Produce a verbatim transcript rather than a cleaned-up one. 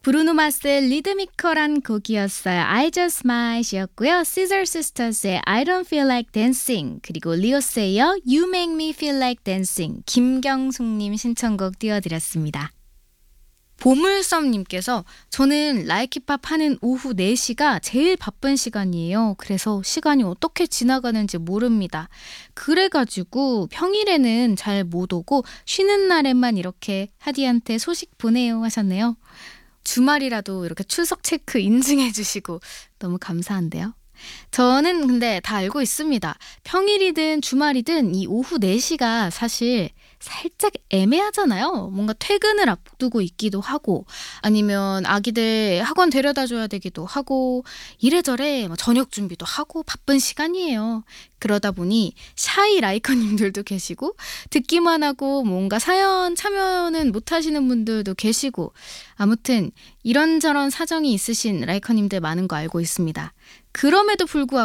브루노 마스의 리드미컬한 곡이었어요. I Just Might이었고요. Scissor Sisters의 I Don't Feel Like Dancing, 그리고 리오세이어 You Make Me Feel Like Dancing, 김경숙님 신청곡 띄워드렸습니다. 보물섬님께서 저는 라이키팝 하는 오후 네 시가 제일 바쁜 시간이에요. 그래서 시간이 어떻게 지나가는지 모릅니다. 그래가지고 평일에는 잘 못 오고 쉬는 날에만 이렇게 하디한테 소식 보내요 하셨네요. 주말이라도 이렇게 출석 체크 인증해 주시고 너무 감사한데요. 저는 근데 다 알고 있습니다. 평일이든 주말이든 이 오후 네 시가 사실 살짝 애매하잖아요. 뭔가 퇴근을 앞두고 있기도 하고 아니면 아기들 학원 데려다 줘야 되기도 하고 이래저래 저녁 준비도 하고 바쁜 시간이에요. 그러다 보니 샤이 라이커님들도 계시고 듣기만 하고 뭔가 사연 참여는 못 하시는 분들도 계시고 아무튼 이런저런 사정이 있으신 라이커님들 많은 거 알고 있습니다. 그럼에도 불구하고